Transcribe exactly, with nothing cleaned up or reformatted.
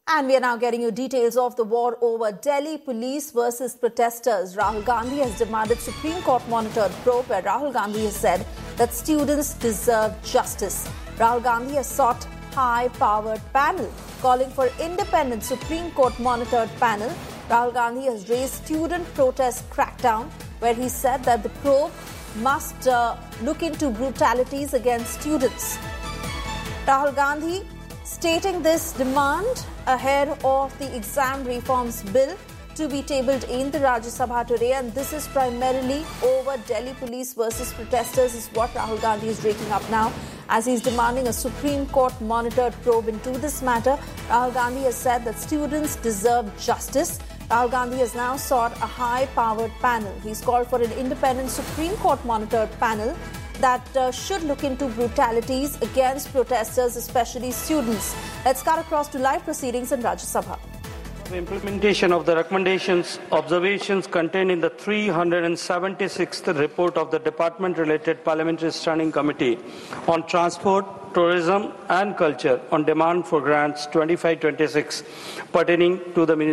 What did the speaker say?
And we are now getting you details of the war over Delhi police versus protesters. Rahul Gandhi has demanded Supreme Court monitored probe, where Rahul Gandhi has said that students deserve justice. Rahul Gandhi has sought high-powered panel, calling for independent Supreme Court monitored panel. Rahul Gandhi has raised student protest crackdown, where he said that the probe must uh, look into brutalities against students. Rahul Gandhi stating this demand ahead of the exam reforms bill to be tabled in the Rajya Sabha today, and this is primarily over Delhi police versus protesters is what Rahul Gandhi is raking up now, as he's demanding a Supreme Court monitored probe into this matter. Rahul Gandhi has said that students deserve justice. Rahul Gandhi has now sought a high-powered panel. He's called for an independent Supreme Court monitored panel that uh, should look into brutalities against protesters, especially students. Let's cut across to live proceedings in Rajya Sabha. The implementation of the recommendations, observations contained in the three hundred seventy-sixth report of the Department-related Parliamentary Standing Committee on Transport, Tourism and Culture on demand for grants twenty-five twenty-six pertaining to the